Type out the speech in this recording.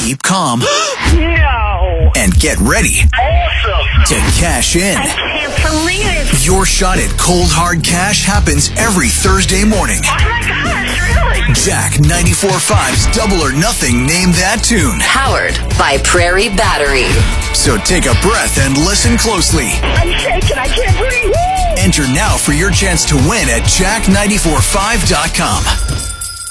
keep calm, No. and get ready to cash in. I can't believe it. Your shot at cold hard cash happens every Thursday morning. Oh my gosh, really? Jack 94.5's Double or Nothing Name That Tune. Powered by Prairie Battery. So take a breath and listen closely. I'm shaking. I can't breathe. Enter now for your chance to win at jack945.com.